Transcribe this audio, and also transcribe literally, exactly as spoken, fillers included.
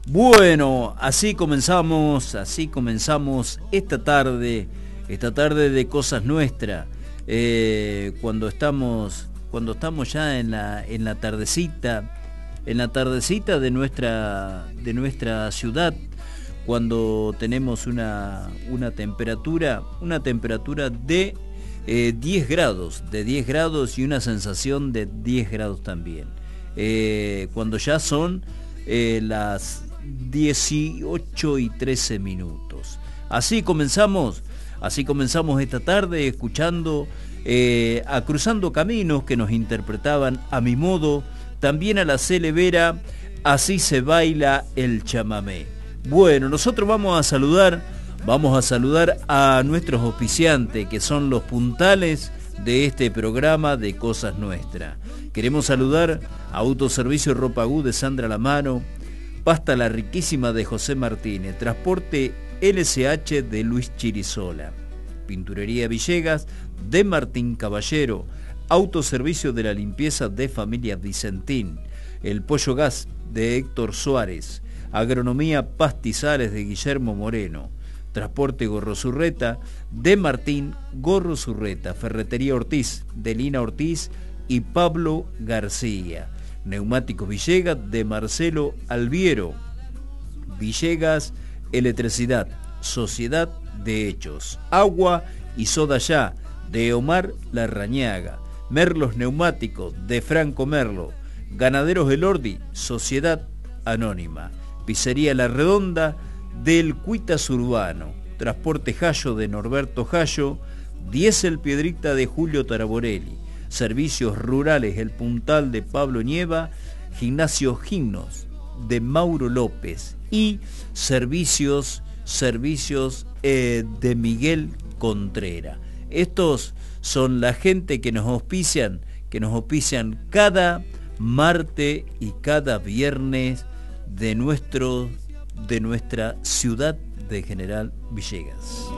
Bueno, así comenzamos, así comenzamos esta tarde, esta tarde de Cosas Nuestras, eh, cuando estamos, cuando estamos ya en la, en la tardecita, en la tardecita de nuestra, de nuestra ciudad, cuando tenemos una, una temperatura, una temperatura de eh, diez grados, de diez grados y una sensación de diez grados también. Eh, cuando ya son eh, las dieciocho y trece minutos. Así comenzamos, así comenzamos esta tarde escuchando eh, a Cruzando Caminos, que nos interpretaban A Mi Modo, también a la Cele Vera, Así se baila el chamamé. Bueno, nosotros vamos a saludar, vamos a saludar a nuestros auspiciantes, que son los puntales de este programa de Cosas Nuestras. Queremos saludar a Autoservicio Ropagú de Sandra Lamano, Pasta La Riquísima de José Martínez, Transporte L S H de Luis Chirisola, Pinturería Villegas de Martín Caballero, Autoservicio de la Limpieza de Familia Vicentín, El Pollo Gas de Héctor Suárez, Agronomía Pastizales de Guillermo Moreno, Transporte Gorrosurreta de Martín Gorrosurreta, Ferretería Ortiz de Lina Ortiz y Pablo García, Neumáticos Villegas de Marcelo Alviero, Villegas Electricidad, Sociedad de Hechos, Agua y Soda Ya de Omar Larrañaga, Merlos Neumáticos de Franco Merlo, Ganaderos del Ordi, Sociedad Anónima, Pizzería La Redonda del Cuitas Urbano, Transporte Jayo de Norberto Jayo, Diesel Piedrita de Julio Taraborelli, Servicios Rurales El Puntal de Pablo Nieva, Gimnasio Gimnos de Mauro López y Servicios, servicios eh, de Miguel Contreras. Estos son la gente que nos auspician, que nos auspician cada martes y cada viernes de nuestro, de nuestra ciudad de General Villegas.